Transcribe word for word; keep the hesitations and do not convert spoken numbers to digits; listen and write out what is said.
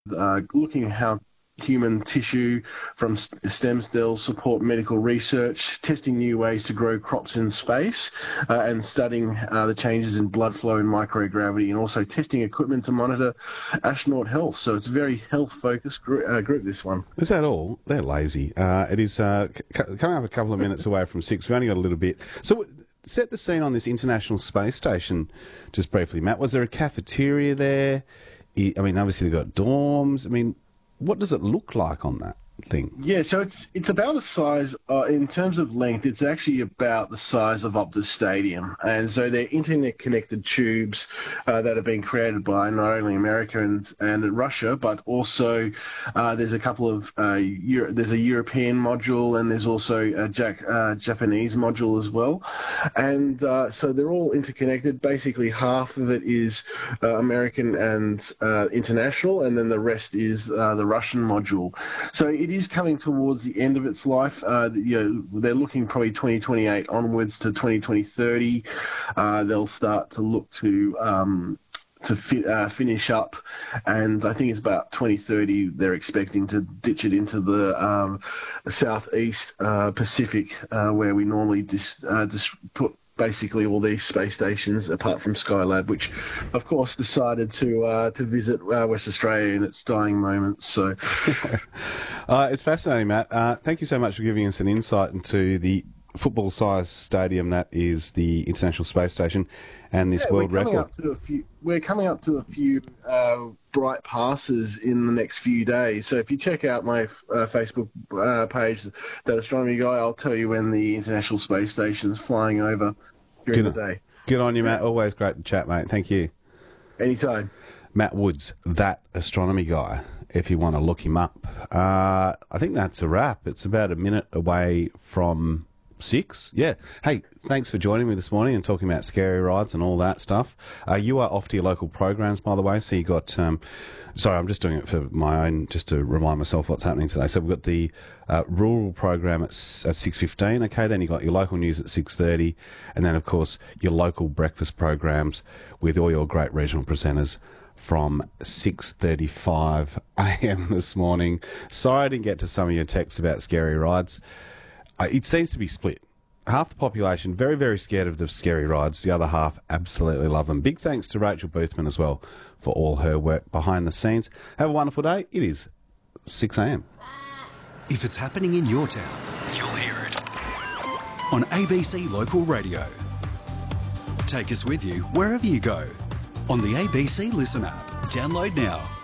uh, looking at how human tissue from stem cells support medical research, testing new ways to grow crops in space, uh, and studying uh, the changes in blood flow and microgravity, and also testing equipment to monitor astronaut health. So it's a very health-focused group, uh, group, this one. Is that all? They're lazy. Uh, it is uh, c- coming up a couple of minutes away from six. We've only got a little bit. So set the scene on this International Space Station just briefly, Matt. Was there a cafeteria there? I mean, obviously they've got dorms. I mean, what does it look like on that thing? Yeah, so it's it's about the size, uh, in terms of length, it's actually about the size of Optus Stadium. And so they're internet-connected tubes uh, that have been created by not only America and, and Russia, but also uh, there's a couple of, uh, Euro- there's a European module, and there's also a Jack, uh, Japanese module as well. And uh, so they're all interconnected. Basically, half of it is uh, American and uh, international, and then the rest is uh, the Russian module. So it is coming towards the end of its life. Uh, you know, they're looking probably twenty twenty-eight onwards to twenty twenty, thirty. Uh, they'll start to look to um, to fi- uh, finish up, and I think it's about twenty thirty. They're expecting to ditch it into the um, southeast uh, Pacific, uh, where we normally just uh, just put basically all these space stations, apart from Skylab, which, of course, decided to uh, to visit uh, West Australia in its dying moments. So, uh, it's fascinating, Matt. Uh, thank you so much for giving us an insight into the football-sized stadium that is the International Space Station and this yeah, world we're coming record. Up to a few, we're coming up to a few uh, bright passes in the next few days. So if you check out my uh, Facebook uh, page, That Astronomy Guy, I'll tell you when the International Space Station is flying over during Good the on, day. Good on you, Matt. Always great to chat, mate. Thank you. Anytime. Matt Woods, That Astronomy Guy, if you want to look him up. Uh, I think that's a wrap. It's about a minute away from six. Yeah. Hey, thanks for joining me this morning and talking about scary rides and all that stuff. Uh, you are off to your local programs, by the way. So you got, um, sorry, I'm just doing it for my own, just to remind myself what's happening today. So we've got the uh, rural program at, at six fifteen. Okay, then you got your local news at six thirty, and then of course your local breakfast programs with all your great regional presenters from six thirty-five a.m. this morning. Sorry I didn't get to some of your texts about scary rides. Uh, it seems to be split. Half the population very, very scared of the scary rides. The other half absolutely love them. Big thanks to Rachel Boothman as well for all her work behind the scenes. Have a wonderful day. It is six a.m. If it's happening in your town, you'll hear it on A B C Local Radio. Take us with you wherever you go on the A B C Listen app. Download now.